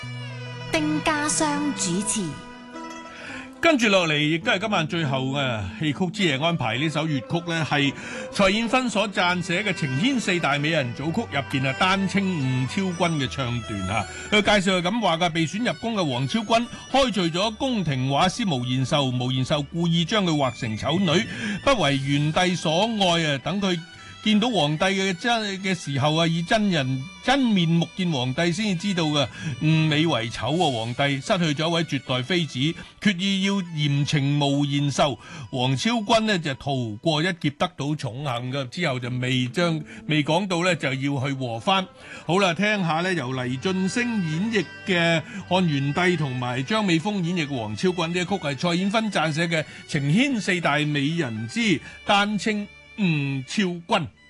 丁家湘主持。 跟住落嚟，亦都係今晚最後嘅戲曲之夜安排呢首粵曲呢，係蔡燕芬所撰寫嘅《情牽四大美人組曲》入邊啊，丹青吳超君嘅唱段啊。佢介紹係咁話噶，被選入宮嘅王超君開罪咗宮廷畫師無言壽，無言壽故意將佢畫成醜女，不為元帝所愛啊。等佢見到皇帝嘅時候啊，以真面目見皇帝先至知道嘅，誤美為醜喎。皇帝失去咗一位絕代妃子，決意要嚴懲無言壽。王超君呢就逃過一劫，得到寵幸嘅，之後就未講到呢，就要去和番。好啦，聽下呢，由黎晉升演繹嘅漢元帝同埋張美鳳演繹嘅王超君呢一曲，係蔡燕芬撰寫嘅《情牽四大美人之丹青吳超君》。